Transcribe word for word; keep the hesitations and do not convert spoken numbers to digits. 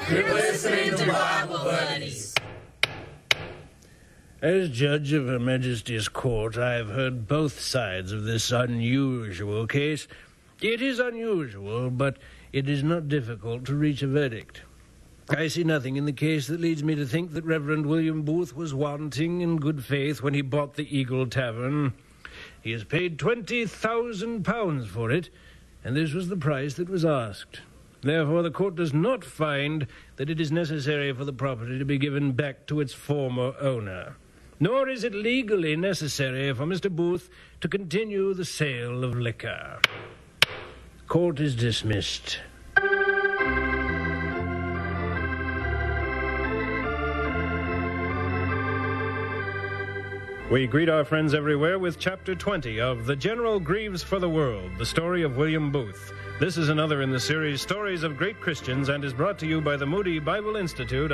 You're listening to Bible Buddies. As judge of Her Majesty's court, I have heard both sides of this unusual case. It is unusual, but it is not difficult to reach a verdict. I see nothing in the case that leads me to think that Reverend William Booth was wanting in good faith when he bought the Eagle Tavern. He has paid twenty thousand pounds for it, and this was the price that was asked. Therefore, the court does not find that it is necessary for the property to be given back to its former owner. Nor is it legally necessary for Mister Booth to continue the sale of liquor. Court is dismissed. We greet our friends everywhere with Chapter twenty of The General Grieves for the World, the story of William Booth. This is another in the series Stories of Great Christians and is brought to you by the Moody Bible Institute